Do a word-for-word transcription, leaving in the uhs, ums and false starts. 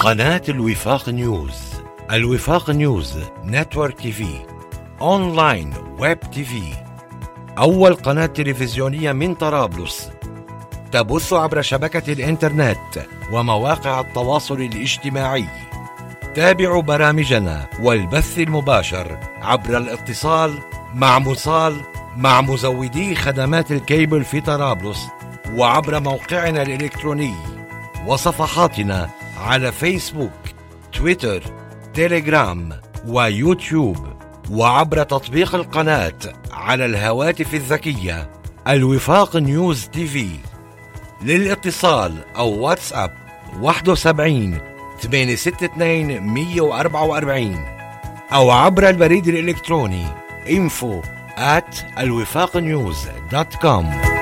قناة الوفاق نيوز. الوفاق نيوز نتورك تي في، أونلاين ويب تي في، أول قناة تلفزيونية من طرابلس، تبث عبر شبكة الإنترنت ومواقع التواصل الاجتماعي. تابعوا برامجنا والبث المباشر عبر الاتصال مع مصال مع مزودي خدمات الكيبل في طرابلس، وعبر موقعنا الإلكتروني وصفحاتنا على فيسبوك، تويتر، تيليجرام ويوتيوب، وعبر تطبيق القناة على الهواتف الذكية الوفاق نيوز تي في. للاتصال أو واتساب واحد وسبعين ثمانية ستة اثنين مية وأربعة وأربعين، أو عبر البريد الإلكتروني info at الوفاق نيوز دوت كوم.